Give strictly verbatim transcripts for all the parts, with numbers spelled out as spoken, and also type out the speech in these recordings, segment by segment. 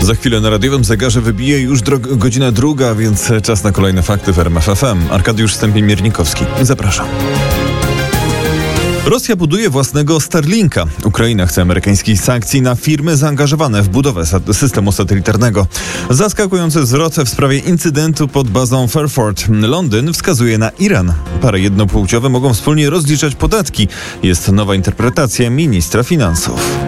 Za chwilę na radiowym zegarze wybije już drog- godzina druga, więc czas na kolejne fakty w R M F F M. Arkadiusz Stępień-Miernikowski. Zapraszam. Rosja buduje własnego Starlinka. Ukraina chce amerykańskich sankcji na firmy zaangażowane w budowę sat- systemu satelitarnego. Zaskakujący zwrot w sprawie incydentu pod bazą Fairford. Londyn wskazuje na Iran. Pary jednopłciowe mogą wspólnie rozliczać podatki. Jest nowa interpretacja ministra finansów.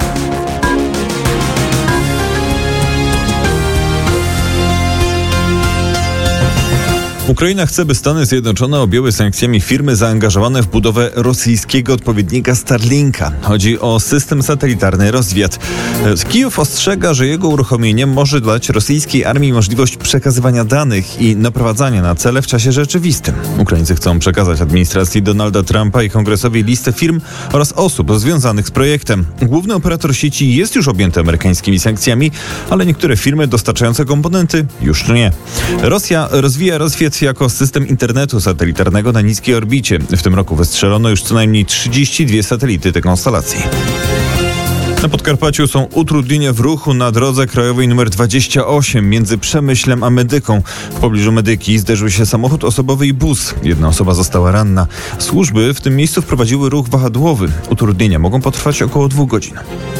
Ukraina chce, by Stany Zjednoczone objęły sankcjami firmy zaangażowane w budowę rosyjskiego odpowiednika Starlinka. Chodzi o system satelitarny Rozwiat. Kijów ostrzega, że jego uruchomienie może dać rosyjskiej armii możliwość przekazywania danych i naprowadzania na cele w czasie rzeczywistym. Ukraińcy chcą przekazać administracji Donalda Trumpa i kongresowi listę firm oraz osób związanych z projektem. Główny operator sieci jest już objęty amerykańskimi sankcjami, ale niektóre firmy dostarczające komponenty już nie. Rosja rozwija Rozwiat jako system internetu satelitarnego na niskiej orbicie. W tym roku wystrzelono już co najmniej trzydzieści dwie satelity tej konstelacji. Na Podkarpaciu są utrudnienia w ruchu na drodze krajowej nr dwadzieścia osiem między Przemyślem a Medyką. W pobliżu Medyki zderzył się samochód osobowy i bus. Jedna osoba została ranna. Służby w tym miejscu wprowadziły ruch wahadłowy. Utrudnienia mogą potrwać około dwóch godzin.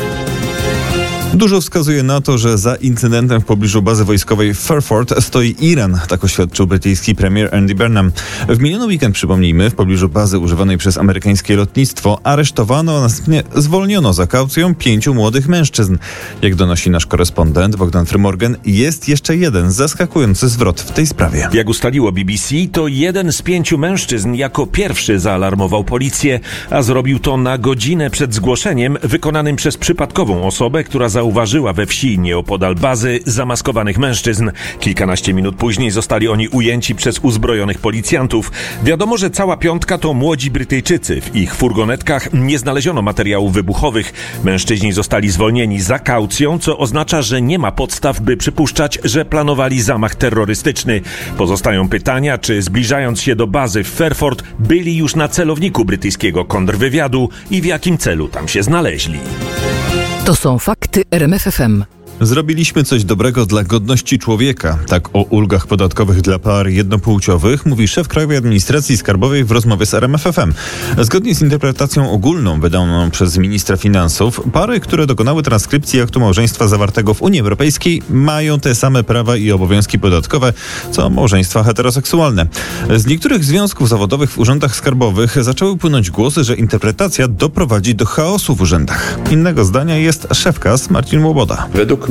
Dużo wskazuje na to, że za incydentem w pobliżu bazy wojskowej w Fairford stoi Iran, tak oświadczył brytyjski premier Andy Burnham. W miniony weekend, przypomnijmy, w pobliżu bazy używanej przez amerykańskie lotnictwo aresztowano, a następnie zwolniono za kaucją pięciu młodych mężczyzn. Jak donosi nasz korespondent Bogdan Frymorgan, jest jeszcze jeden zaskakujący zwrot w tej sprawie. Jak ustaliło B B C, to jeden z pięciu mężczyzn jako pierwszy zaalarmował policję, a zrobił to na godzinę przed zgłoszeniem wykonanym przez przypadkową osobę, która zauważyła we wsi nieopodal bazy zamaskowanych mężczyzn. Kilkanaście minut później zostali oni ujęci przez uzbrojonych policjantów. Wiadomo, że cała piątka to młodzi Brytyjczycy. W ich furgonetkach nie znaleziono materiałów wybuchowych. Mężczyźni zostali zwolnieni za kaucją, co oznacza, że nie ma podstaw, by przypuszczać, że planowali zamach terrorystyczny. Pozostają pytania, czy zbliżając się do bazy w Fairford byli już na celowniku brytyjskiego kontrwywiadu i w jakim celu tam się znaleźli. To są fakty R M F F M. Zrobiliśmy coś dobrego dla godności człowieka. Tak o ulgach podatkowych dla par jednopłciowych mówi szef Krajowej Administracji Skarbowej w rozmowie z R M F F M. Zgodnie z interpretacją ogólną wydaną przez ministra finansów, pary, które dokonały transkrypcji aktu małżeństwa zawartego w Unii Europejskiej, mają te same prawa i obowiązki podatkowe, co małżeństwa heteroseksualne. Z niektórych związków zawodowych w urzędach skarbowych zaczęły płynąć głosy, że interpretacja doprowadzi do chaosu w urzędach. Innego zdania jest szef K A S Marcin Łoboda. Według